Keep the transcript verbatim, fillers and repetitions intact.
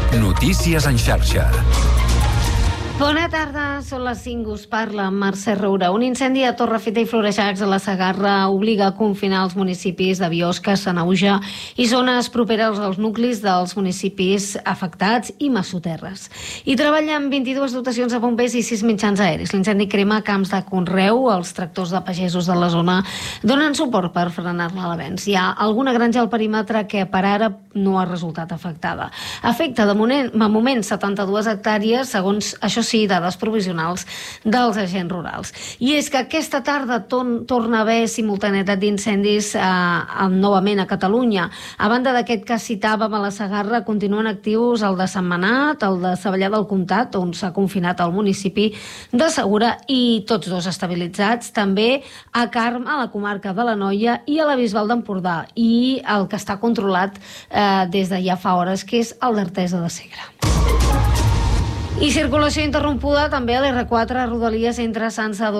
Notícies en xarxa. Bona tarda, són les cinc, us parla Mercè Roura. Un incendi a Torrefeta i Florejacs a la Segarra obliga a confinar els municipis de Biosca, Sanaüja i zones properes als nuclis dels municipis afectats i Massoterres. Hi treballen vint-i-dues dotacions de bombers i sis mitjans aeris. L'incendi crema camps de conreu, els tractors de pagesos de la zona donen suport per frenar-ne l'avenç. Hi ha alguna granja al perímetre que per ara no ha resultat afectada. Afecta de moment, de moment setanta-dues hectàrees, segons això sí, dades provisionals dels agents rurals. I és que aquesta tarda ton, torna a haver simultaneïtat d'incendis eh, novament a Catalunya. A banda d'aquest que citàvem a la Segarra, continuen actius el de Sentmenat, el de Savallà del Comtat, on s'ha confinat el municipi de Segura, i tots dos estabilitzats, també a Carme, a la comarca de l'Anoia, i a la Bisbal d'Empordà, i el que està controlat eh, des de ja fa hores, que és el d'Artesa de Segre. I circulació interrompuda també a l'erre quatre, Rodalies entre Sant Sadurní